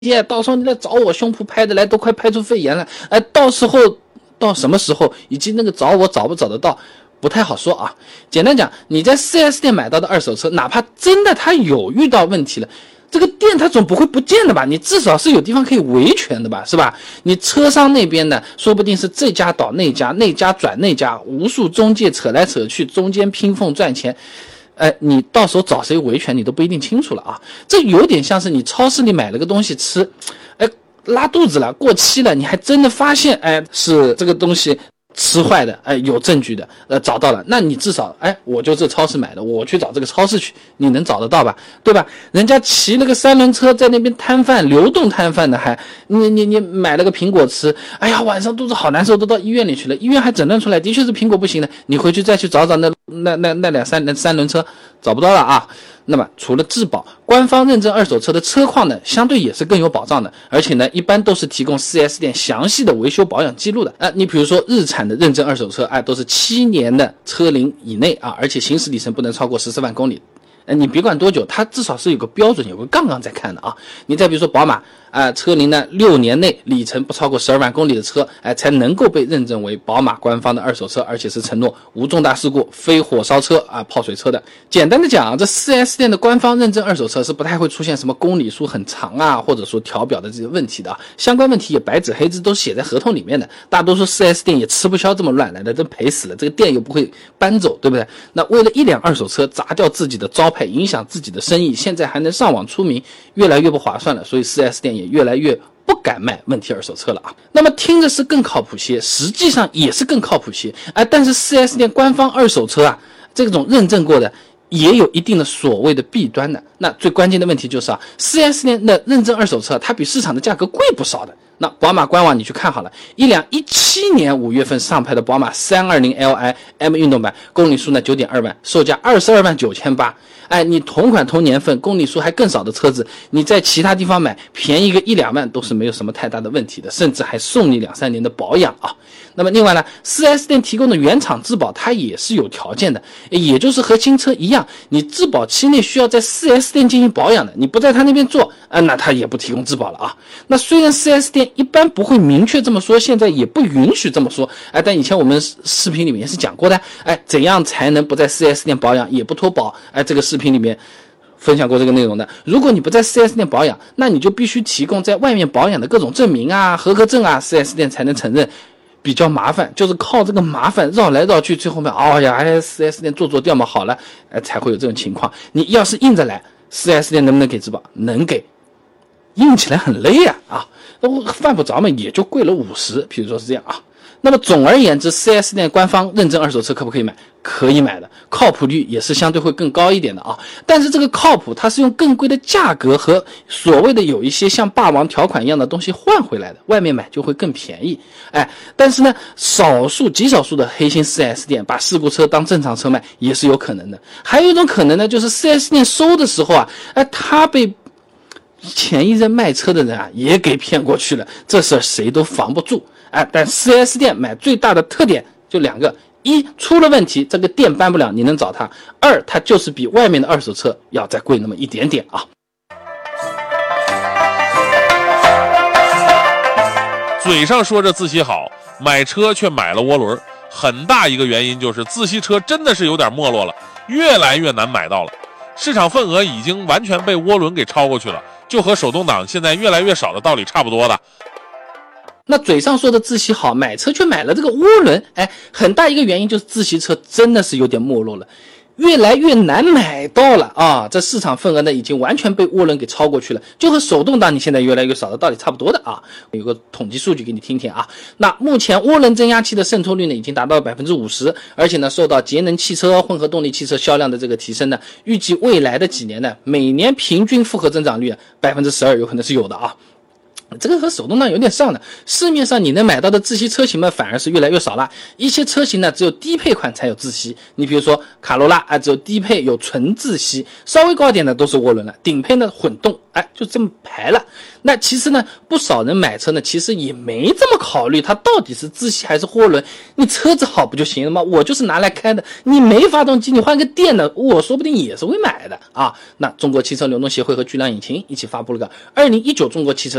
到时候你来找我，胸脯拍的来都快拍出肺炎了，到时候到什么时候以及那个找我找不找得到不太好说啊。简单讲，你在 4S 店买到的二手车，哪怕真的它有遇到问题了，这个店它总不会不见的吧，你至少是有地方可以维权的吧，是吧？你车商那边呢，说不定是这家倒那家，那家转那家，无数中介扯来扯去，中间拼缝赚钱，你到时候找谁维权你都不一定清楚了啊。这有点像是你超市里买了个东西吃，拉肚子了，过期了，你还真的发现是这个东西吃坏的，有证据的，找到了，那你至少我就这超市买的，我去找这个超市去，你能找得到吧，对吧？人家骑了个3轮车在那边摊贩，流动摊贩的，还你买了个苹果吃，哎呀晚上肚子好难受，都到医院里去了，医院还诊断出来的确是苹果不行的，你回去再去找找那辆三轮车，找不到了啊。那么除了质保，官方认证二手车的车况呢，相对也是更有保障的，而且呢，一般都是提供 4S 店详细的维修保养记录的。你比如说日产的认证二手车，都是7年的车龄以内啊，而且行驶里程不能超过14万公里。你别管多久，它至少是有个标准，有个杠杠在看的啊。你再比如说宝马车龄呢6年内里程不超过12万公里的车，才能够被认证为宝马官方的二手车，而且是承诺无重大事故、非火烧车泡水车的。简单的讲，这 4S 店的官方认证二手车是不太会出现什么公里数很长或者说调表的这些问题的相关问题也白纸黑字都写在合同里面的，大多数 4S 店也吃不消这么乱来的，真赔死了，这个店又不会搬走，对不对？那为了一辆二手车砸掉自己的招牌，影响自己的生意，现在还能上网出名，越来越不划算了，所以 4S 店也越来越不敢卖问题二手车了啊。那么听着是更靠谱些，实际上也是更靠谱些，但是 4S 店官方二手车这种认证过的也有一定的所谓的弊端的。那最关键的问题就是4S 店的认证二手车它比市场的价格贵不少的。那宝马官网你去看好了，一辆17年5月份上牌的宝马 320Li M 运动版，公里数呢 9.2 万，售价22万9800。你同款同年份公里数还更少的车子，你在其他地方买便宜个1-2万都是没有什么太大的问题的，甚至还送你2-3年的保养啊。那么另外呢， 4S 店提供的原厂质保它也是有条件的，也就是和新车一样，你质保期内需要在 4S 店进行保养的，你不在他那边做那他也不提供质保了啊。那虽然 4S 店一般不会明确这么说，现在也不允许这么说，但以前我们视频里面也是讲过的，怎样才能不在 4S 店保养也不脱保，这个视频里面分享过这个内容的。如果你不在 4S 店保养，那你就必须提供在外面保养的各种证明合格证4S 店才能承认，比较麻烦，就是靠这个麻烦绕来绕去，最后面4S 店做掉嘛好了，才会有这种情况。你要是硬着来，4S 店能不能给质保？能给，硬起来很累犯不着嘛，也就贵了50，比如说是这样那么总而言之， 4S 店官方认证二手车可不可以买？可以买的，靠谱率也是相对会更高一点的但是这个靠谱它是用更贵的价格和所谓的有一些像霸王条款一样的东西换回来的，外面买就会更便宜但是呢，极少数的黑心 4S 店把事故车当正常车卖也是有可能的。还有一种可能呢，就是 4S 店收的时候他被前一任卖车的人也给骗过去了，这事儿谁都防不住但 4S 店买最大的特点就2个，一，出了问题这个店搬不了你能找他；二，它就是比外面的二手车要再贵那么一点点嘴上说着自吸好，买车却买了涡轮，很大一个原因就是自吸车真的是有点没落了，越来越难买到了，市场份额已经完全被涡轮给超过去了，就和手动挡现在越来越少的道理差不多的。 那嘴上说的自吸好，买车却买了这个涡轮，很大一个原因就是自吸车真的是有点没落了，越来越难买到了这市场份额呢已经完全被涡轮给超过去了，就和手动挡你现在越来越少的道理差不多的有个统计数据给你听听那目前涡轮增压器的渗透率呢已经达到了 50%， 而且呢受到节能汽车、混合动力汽车销量的这个提升呢，预计未来的几年呢，每年平均复合增长率12%有可能是有的这个和手动挡有点像的，市面上你能买到的自吸车型呢，反而是越来越少了。一些车型呢，只有低配款才有自吸。你比如说卡罗拉啊，只有低配有纯自吸，稍微高一点的都是涡轮了，顶配呢混动，就这么排了。那其实呢，不少人买车呢，其实也没这么考虑它到底是自吸还是涡轮。你车子好不就行了吗？我就是拿来开的，你没发动机，你换个电的，我说不定也是会买的啊。那中国汽车流动协会和巨量引擎一起发布了个2019中国汽车